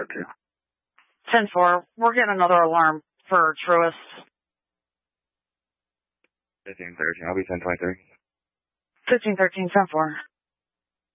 2. 10-4. We're getting another alarm for Truist. 1513. I'll be 1023. 1513, 10-4.